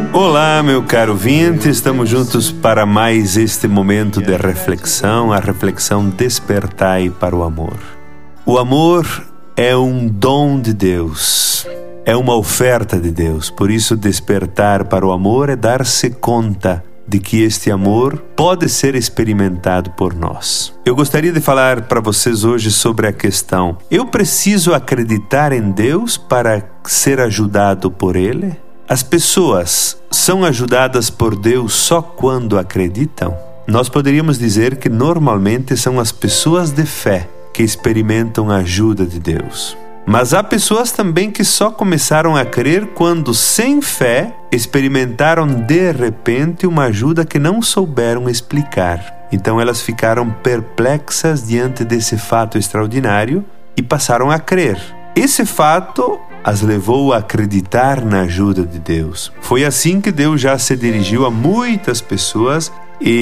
Olá, meu caro ouvinte, estamos juntos para mais este momento de reflexão, a reflexão Despertai para o Amor. O amor é um dom de Deus, é uma oferta de Deus, por isso despertar para o amor é dar-se conta de que este amor pode ser experimentado por nós. Eu gostaria de falar para vocês hoje sobre a questão: eu preciso acreditar em Deus para ser ajudado por Ele? As pessoas são ajudadas por Deus só quando acreditam? Nós poderíamos dizer que normalmente são as pessoas de fé que experimentam a ajuda de Deus. Mas há pessoas também que só começaram a crer quando, sem fé, experimentaram de repente uma ajuda que não souberam explicar. Então elas ficaram perplexas diante desse fato extraordinário e passaram a crer. Esse fato as levou a acreditar na ajuda de Deus. Foi assim que Deus já se dirigiu a muitas pessoas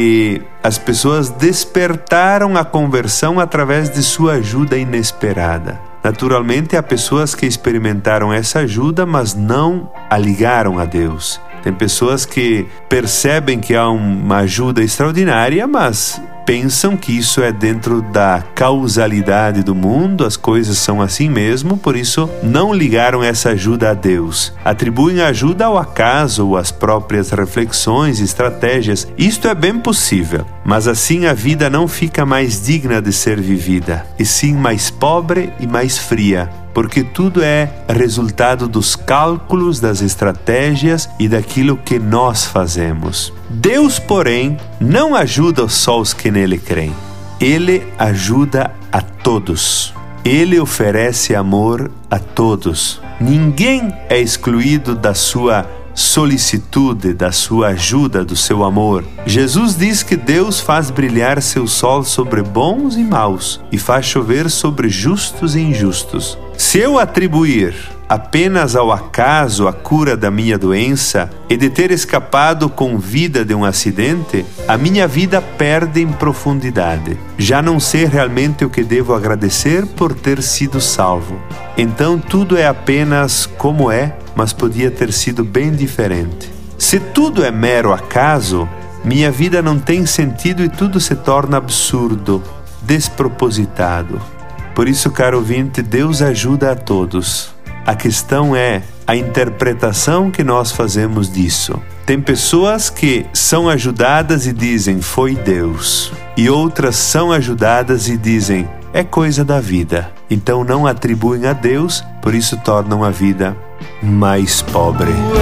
e as pessoas despertaram a conversão através de sua ajuda inesperada. Naturalmente, há pessoas que experimentaram essa ajuda, mas não a ligaram a Deus. Tem pessoas que percebem que há uma ajuda extraordinária, mas pensam que isso é dentro da causalidade do mundo, as coisas são assim mesmo, por isso não ligaram essa ajuda a Deus. Atribuem a ajuda ao acaso ou às próprias reflexões e estratégias. Isto é bem possível, mas assim a vida não fica mais digna de ser vivida, e sim mais pobre e mais fria, porque tudo é resultado dos cálculos, das estratégias e daquilo que nós fazemos. Deus, porém, não ajuda só os que nele creem. Ele ajuda a todos. Ele oferece amor a todos. Ninguém é excluído da sua solicitude, da sua ajuda, do seu amor. Jesus diz que Deus faz brilhar seu sol sobre bons e maus e faz chover sobre justos e injustos. Se eu atribuir apenas ao acaso a cura da minha doença e de ter escapado com vida de um acidente, a minha vida perde em profundidade. Já não sei realmente o que devo agradecer por ter sido salvo. Então tudo é apenas como é, mas podia ter sido bem diferente. Se tudo é mero acaso, minha vida não tem sentido e tudo se torna absurdo, despropositado. Por isso, caro ouvinte, Deus ajuda a todos. A questão é a interpretação que nós fazemos disso. Tem pessoas que são ajudadas e dizem, foi Deus. E outras são ajudadas e dizem, é coisa da vida. Então não atribuem a Deus, por isso tornam a vida mais pobre.